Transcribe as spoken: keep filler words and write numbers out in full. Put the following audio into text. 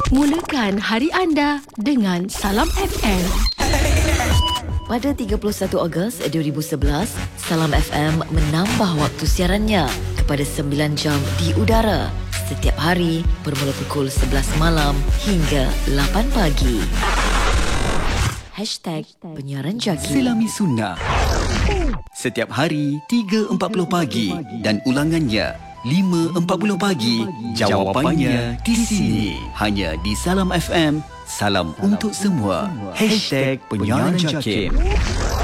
Mulakan hari anda dengan Salam F M. Pada tiga puluh satu Ogos dua ribu sebelas, Salam F M menambah waktu siarannya kepada sembilan jam di udara setiap hari bermula pukul sebelas malam hingga lapan pagi. Hashtag Penyiaran Jaki. Selami Sunnah. Setiap hari tiga empat puluh pagi dan ulangannya lima empat puluh pagi. Jawapannya di sini. Hanya di Salam F M. Salam untuk semua. Hashtag Penyiaran Jaki.